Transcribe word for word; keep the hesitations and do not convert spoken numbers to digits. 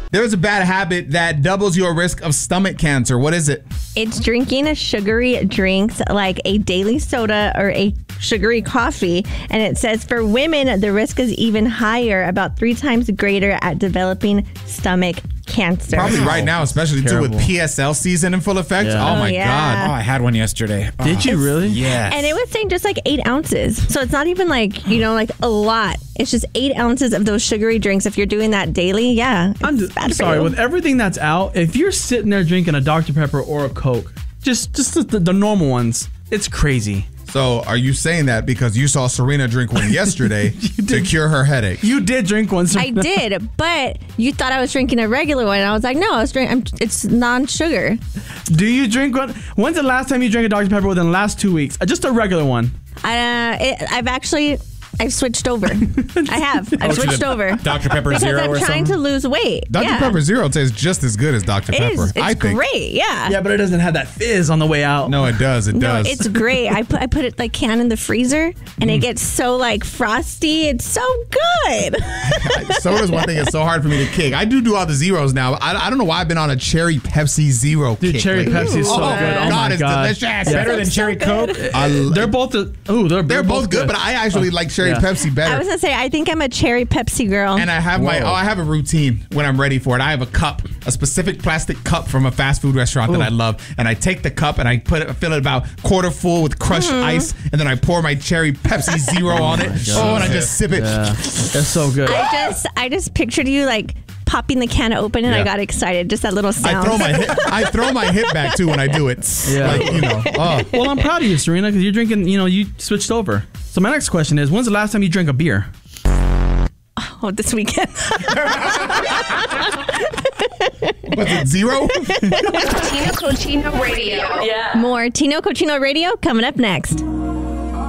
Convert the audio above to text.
There's a bad habit that doubles your risk of stomach cancer. What is it? It's drinking a sugary drinks like a daily soda or a sugary coffee. And it says for women, the risk is even higher, about three times greater at developing stomach cancer. Probably right now, especially too Terrible. with P S L season in full effect. Yeah. Oh, my Oh, yeah. God. Oh, I had one yesterday. Oh. Did you really? Yes. And it was saying just like eight ounces. So it's not even like, you know, like a lot. It's just eight ounces of those sugary drinks. If you're doing that daily, yeah. I'm, it's just, bad I'm for sorry. you. With everything that's out, if you're sitting there drinking a Doctor Pepper or a Coke, just just the, the normal ones, it's crazy. So are you saying that because you saw Serena drink one yesterday to cure her headache? You did drink one. I did, but you thought I was drinking a regular one. And I was like, no, I was drinking. It's non-sugar. Do you drink one? When's the last time you drank a Doctor Pepper within the last two weeks? Uh, Just a regular one. Uh, it, I've actually, I've switched over. I have. I've switched over. Doctor Pepper Because Zero I'm or trying something? to lose weight. Doctor Yeah. Pepper Zero tastes just as good as Doctor It Pepper. is. It's I think. great. Yeah. Yeah, but it doesn't have that fizz on the way out. No, it does. It No, does. it's great. I put I put it like can in the freezer, and it gets so like frosty. It's so good. Soda's one thing that's so hard for me to kick. I do do all the zeros now. I, I don't know why I've been on a cherry Pepsi Zero Dude, kick. cherry lately. Pepsi is so oh, good. Oh God, my it's God. delicious. Yeah. Better than It's so cherry good. Coke? I, They're both the. Oh, they're they're both good, but I actually like cherry Yeah. Pepsi better. I was gonna say I think I'm a cherry Pepsi girl. And I have my Whoa. oh, I have a routine when I'm ready for it. I have a cup, a specific plastic cup from a fast food restaurant that I love, and I take the cup and I put it, fill it about quarter full with crushed Mm-hmm. ice, and then I pour my cherry Pepsi Zero on it. Oh, and I just sip it. Yeah, it's so good. I just I just pictured you like popping the can open, and Yeah. I got excited. Just that little sound. I throw my hip, I throw my hip back too when I do it. Yeah. Like, you know. Oh. Well, I'm proud of you, Serena, because you're drinking. You know, you switched over. So my next question is, when's the last time you drank a beer? Oh, this weekend. Was it zero? Tino Cochino Radio. More Tino Cochino Radio coming up next.